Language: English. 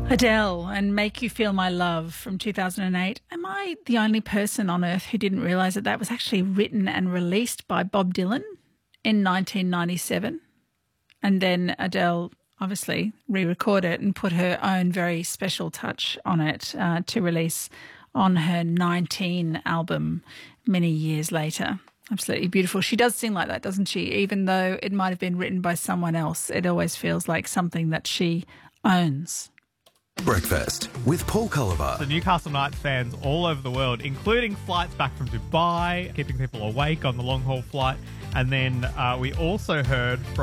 Adele and Make You Feel My Love from 2008. Am I the only person on earth who didn't realise that that was actually written and released by Bob Dylan in 1997? And then Adele obviously re-recorded it and put her own very special touch on it to release on her 19 album many years later. Absolutely beautiful. She does sing like that, doesn't she? Even though it might have been written by someone else, it always feels like something that she owns. Breakfast with Paul Culliver. The Newcastle Knights fans all over the world, including flights back from Dubai, keeping people awake on the long-haul flight. And then we also heard from